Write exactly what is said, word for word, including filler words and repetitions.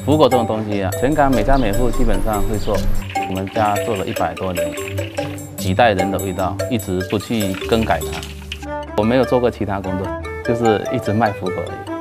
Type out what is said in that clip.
福果这种东西啊，全港每家每户基本上会做。我们家做了一百多年，几代人的味道，一直不去更改它。我没有做过其他工作，就是一直卖福果而已。